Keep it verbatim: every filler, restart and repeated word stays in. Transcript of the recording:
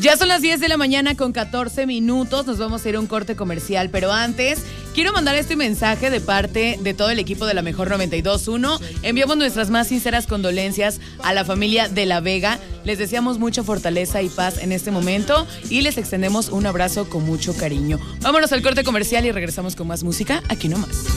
Ya son las diez de la mañana con catorce minutos, nos vamos a ir a un corte comercial, pero antes quiero mandar este mensaje de parte de todo el equipo de la Mejor noventa y dos punto uno. Enviamos nuestras más sinceras condolencias a la familia de La Vega. Les deseamos mucha fortaleza y paz en este momento y les extendemos un abrazo con mucho cariño. Vámonos al corte comercial y regresamos con más música aquí nomás.